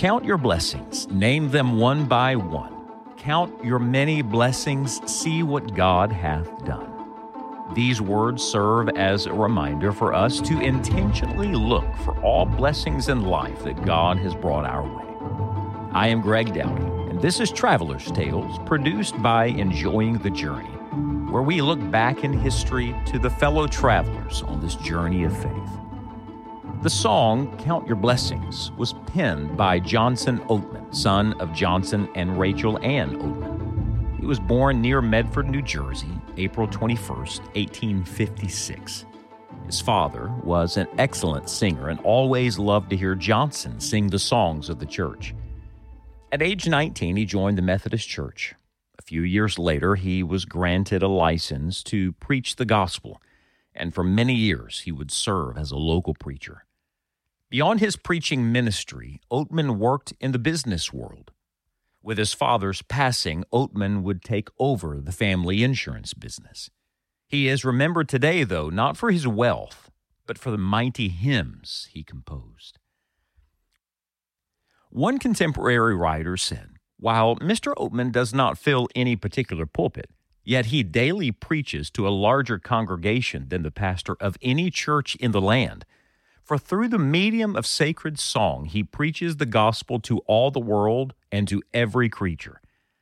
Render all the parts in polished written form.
Count your blessings, name them one by one. Count your many blessings, see what God hath done. These words serve as a reminder for us to intentionally look for all blessings in life that God has brought our way. I am Greg Dowdy, and this is Traveler's Tales, produced by Enjoying the Journey, where we look back in history to the fellow travelers on this journey of faith. The song, Count Your Blessings, was penned by Johnson Oatman, son of Johnson and Rachel Ann Oatman. He was born near Medford, New Jersey, April 21st, 1856. His father was an excellent singer and always loved to hear Johnson sing the songs of the church. At age 19, he joined the Methodist Church. A few years later, he was granted a license to preach the gospel, and for many years he would serve as a local preacher. Beyond his preaching ministry, Oatman worked in the business world. With his father's passing, Oatman would take over the family insurance business. He is remembered today, though, not for his wealth, but for the mighty hymns he composed. One contemporary writer said, "While Mr. Oatman does not fill any particular pulpit, yet he daily preaches to a larger congregation than the pastor of any church in the land. For through the medium of sacred song, he preaches the gospel to all the world and to every creature."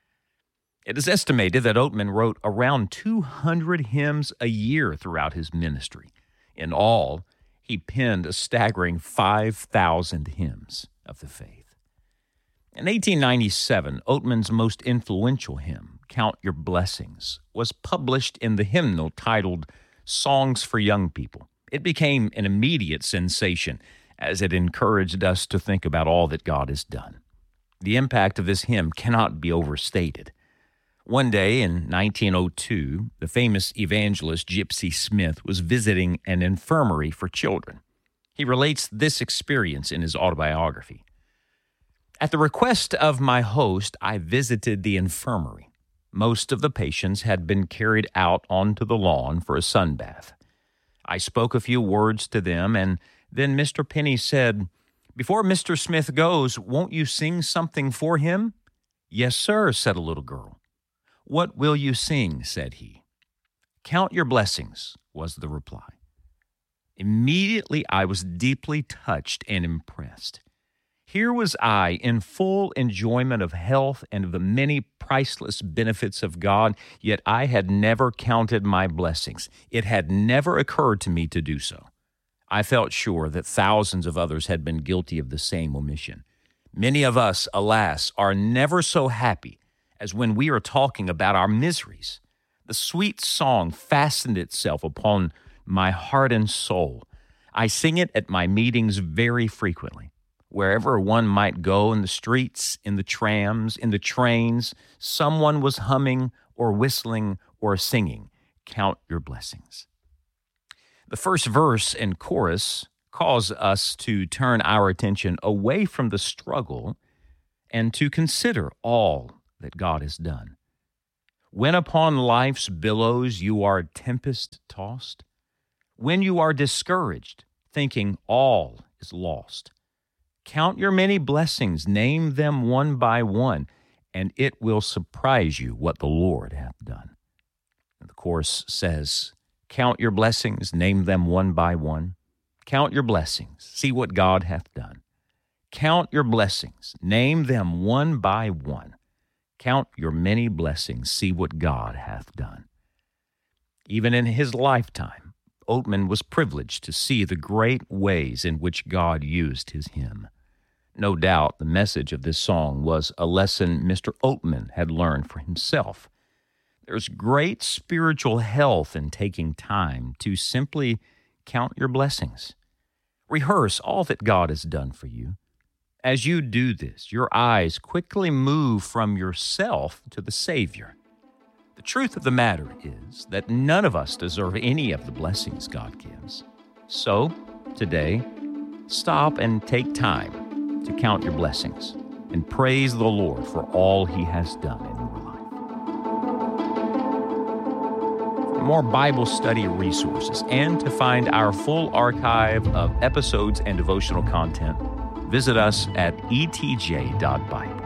It is estimated that Oatman wrote around 200 hymns a year throughout his ministry. In all, he penned a staggering 5,000 hymns of the faith. In 1897, Oatman's most influential hymn, Count Your Blessings, was published in the hymnal titled Songs for Young People. It became an immediate sensation as it encouraged us to think about all that God has done. The impact of this hymn cannot be overstated. One day in 1902, the famous evangelist Gypsy Smith was visiting an infirmary for children. He relates this experience in his autobiography. "At the request of my host, I visited the infirmary. Most of the patients had been carried out onto the lawn for a sunbath. I spoke a few words to them, and then Mr. Penny said, 'Before Mr. Smith goes, won't you sing something for him?' 'Yes, sir,' said a little girl. 'What will you sing?' said he. 'Count Your Blessings,' was the reply. Immediately I was deeply touched and impressed. Here was I in full enjoyment of health and of the many priceless benefits of God, yet I had never counted my blessings. It had never occurred to me to do so. I felt sure that thousands of others had been guilty of the same omission. Many of us, alas, are never so happy as when we are talking about our miseries. The sweet song fastened itself upon my heart and soul. I sing it at my meetings very frequently. Wherever one might go, in the streets, in the trams, in the trains, someone was humming or whistling or singing, Count Your Blessings. The first verse and chorus cause us to turn our attention away from the struggle and to consider all that God has done. When upon life's billows you are tempest-tossed, when you are discouraged, thinking all is lost, count your many blessings, name them one by one, and it will surprise you what the Lord hath done. And the chorus says, count your blessings, name them one by one. Count your blessings, see what God hath done. Count your blessings, name them one by one. Count your many blessings, see what God hath done. Even in his lifetime, Oatman was privileged to see the great ways in which God used his hymn. No doubt the message of this song was a lesson Mr. Oatman had learned for himself. There's great spiritual health in taking time to simply count your blessings. Rehearse all that God has done for you. As you do this, your eyes quickly move from yourself to the Savior. The truth of the matter is that none of us deserve any of the blessings God gives. So, today, stop and take time to count your blessings and praise the Lord for all He has done in your life. For more Bible study resources and to find our full archive of episodes and devotional content, Visit us at etj.bible.